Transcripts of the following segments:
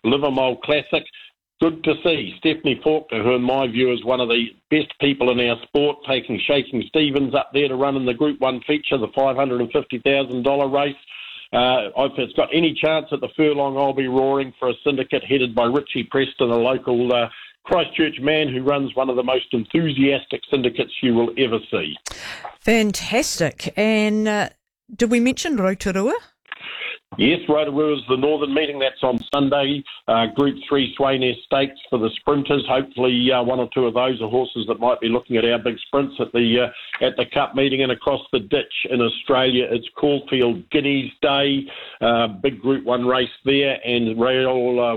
Livermore Classic. Good to see Stephanie Faulkner, who in my view is one of the best people in our sport, taking Shaking Stevens up there to run in the Group 1 feature, the $550,000 race. If it's got any chance at the furlong, I'll be roaring for a syndicate headed by Richie Preston, a local Christchurch man who runs one of the most enthusiastic syndicates you will ever see. Fantastic. And did we mention Rotorua? Yes, Rotorua is the northern meeting. That's on Sunday. Group 3 Swainess Stakes for the sprinters. Hopefully one or two of those are horses that might be looking at our big sprints at the Cup meeting. And across the ditch in Australia, it's Caulfield Guineas Day. Big Group 1 race there. And Rose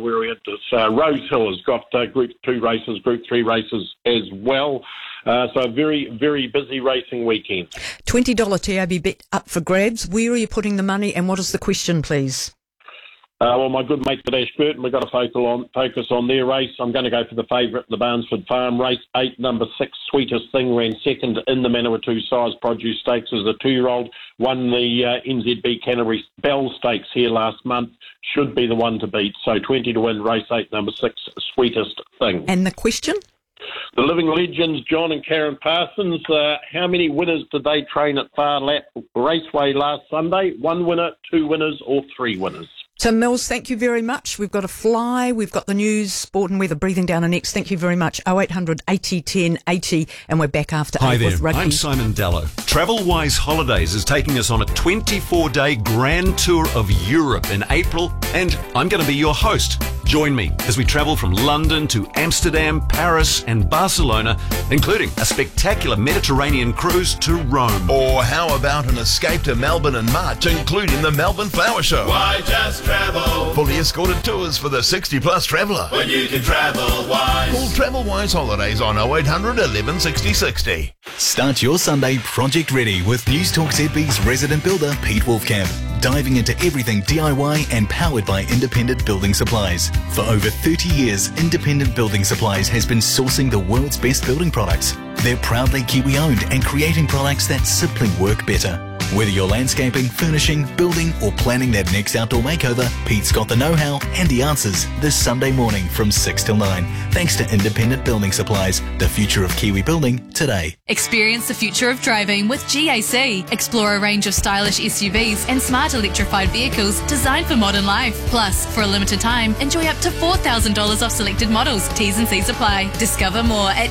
Hill has got Group 2 races, Group 3 races as well. So a very, very busy racing weekend. $20 TAB bet up for grabs. Where are you putting the money and what is the question, please? Well, my good mate, Ashburton, we've got to focus on their race. I'm going to go for the favourite, the Barnesford Farm race. 8, number 6, Sweetest Thing, ran second in the Manawatu Size Produce Stakes as a 2-year-old. Won the NZB Canterbury Bell Stakes here last month. Should be the one to beat. So 20 to win, race 8, number 6, Sweetest Thing. And the question? The living legends, John and Karen Parsons, how many winners did they train at Far Lap Raceway last Sunday? 1 winner, 2 winners or 3 winners? Tim Mills, thank you very much. We've got a fly, we've got the news, sport and weather breathing down our necks. Thank you very much. 0800 80 10 80 and we're back after 8 with rugby. I'm Simon Dallow. TravelWise Holidays is taking us on a 24-day grand tour of Europe in April and I'm going to be your host. Join me as we travel from London to Amsterdam, Paris and Barcelona, including a spectacular Mediterranean cruise to Rome. Or how about an escape to Melbourne in March, including the Melbourne Flower Show? Why just travel? Fully escorted tours for the 60-plus traveller. When you can travel wise. Call TravelWise Holidays on 0800 11 60 60. Start your Sunday project ready with News Talk ZB's resident builder, Pete Wolfcamp. Diving into everything DIY and powered by Independent Building Supplies. For over 30 years, Independent Building Supplies has been sourcing the world's best building products. They're proudly Kiwi-owned and creating products that simply work better. Whether you're landscaping, furnishing, building or planning that next outdoor makeover, Pete's got the know-how and the answers this Sunday morning from 6 till 9. Thanks to Independent Building Supplies, the future of Kiwi building today. Experience the future of driving with GAC. Explore a range of stylish SUVs and smart electrified vehicles designed for modern life. Plus, for a limited time, enjoy up to $4,000 off selected models. T's and C's apply. Discover more at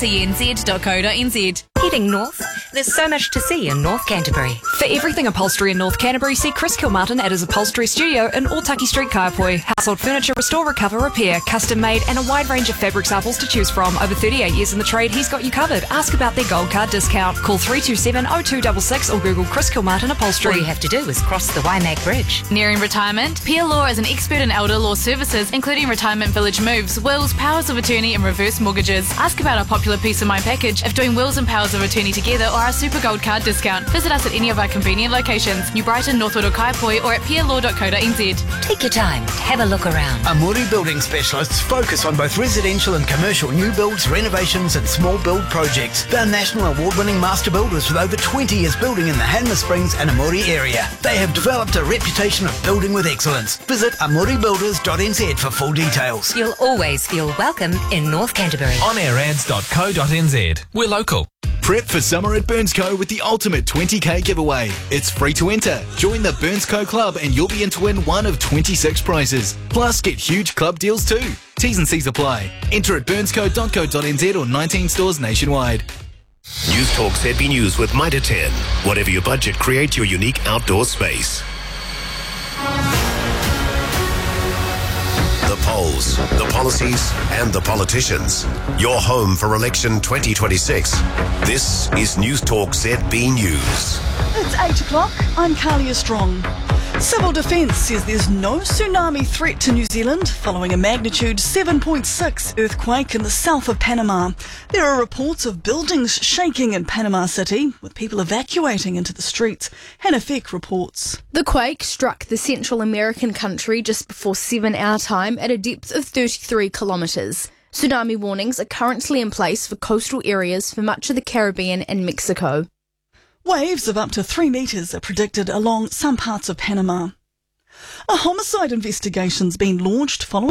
gacnz.co.nz. Heading north, there's so much to see in North Canterbury. For everything upholstery in North Canterbury, see Chris Kilmartin at his upholstery studio in Otaki Street, Kaiapoi. Household furniture, restore, recover, repair, custom made and a wide range of fabric samples to choose from. Over 38 years in the trade, he's got you covered. Ask about their gold card discount. Call 327 0266 or Google Chris Kilmartin Upholstery. All you have to do is cross the Waimak Bridge. Nearing retirement? Peer Law is an expert in elder law services, including retirement village moves, wills, powers of attorney and reverse mortgages. Ask about our popular Peace of Mind package if doing wills and powers of attorney together or our super gold card discount. Visit us at any of our convenient locations, New Brighton, Northwood or Kaiapoi, or at peerlaw.co.nz. Take your time, have a look around. Amuri Building Specialists focus on both residential and commercial new builds, renovations and small build projects. They're national award-winning master builders with over 20 years building in the Hanmer Springs and Amuri area. They have developed a reputation of building with excellence. Visit amuribuilders.nz for full details. You'll always feel welcome in North Canterbury. Onairads.co.nz. We're local. Prep for summer at Burnsco with the ultimate 20k giveaway. It's free to enter. Join the Burnsco Club and you'll be in to win one of 26 prizes. Plus, get huge club deals too. T's and C's apply. Enter at burnsco.co.nz or 19 stores nationwide. News Talk ZB News with Mitre 10. Whatever your budget, create your unique outdoor space. The polls, the policies, and the politicians. Your home for election 2026. This is News Talk ZB News. It's 8 o'clock. I'm Carlia Strong. Civil Defence says there's no tsunami threat to New Zealand following a magnitude 7.6 earthquake in the south of Panama. There are reports of buildings shaking in Panama City, with people evacuating into the streets. Hannah Feck reports. The quake struck the Central American country just before 7 our time at a depth of 33 kilometres. Tsunami warnings are currently in place for coastal areas for much of the Caribbean and Mexico. Waves of up to 3 metres are predicted along some parts of Panama. A homicide investigation's been launched following